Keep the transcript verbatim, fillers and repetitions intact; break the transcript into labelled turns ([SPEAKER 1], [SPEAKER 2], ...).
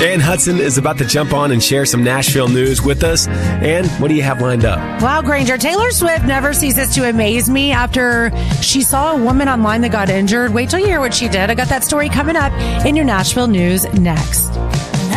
[SPEAKER 1] Ann Hudson is about to jump on and share some Nashville news with us. Ann, what do you have lined up?
[SPEAKER 2] Wow, Granger. Taylor Swift never ceases to amaze me after she saw a woman online that got injured. Wait till you hear what she did. I got that story coming up in your Nashville news next.